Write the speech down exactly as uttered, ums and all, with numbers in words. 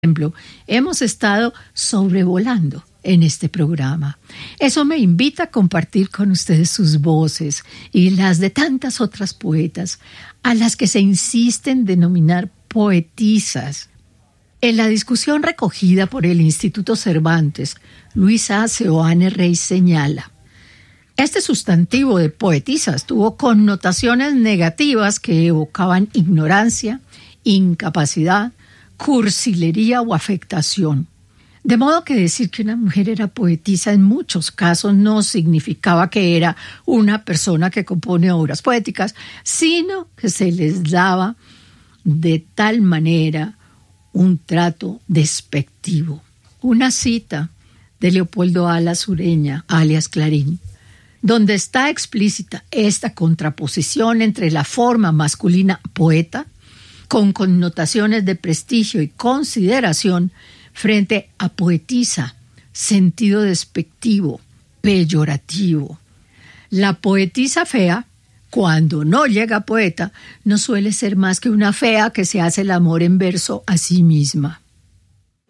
ejemplo, hemos estado sobrevolando en este programa. Eso me invita a compartir con ustedes sus voces y las de tantas otras poetas a las que se insiste en denominar poetisas. En la discusión recogida por el Instituto Cervantes, Luisa Seoane Rey señala: este sustantivo de poetisas tuvo connotaciones negativas que evocaban ignorancia, incapacidad, cursilería o afectación. De modo que decir que una mujer era poetisa en muchos casos no significaba que era una persona que compone obras poéticas, sino que se les daba de tal manera un trato despectivo. Una cita de Leopoldo Alas Ureña, alias Clarín, donde está explícita esta contraposición entre la forma masculina poeta, con connotaciones de prestigio y consideración, frente a poetisa, sentido despectivo, peyorativo. La poetisa fea, cuando no llega a poeta, no suele ser más que una fea que se hace el amor en verso a sí misma.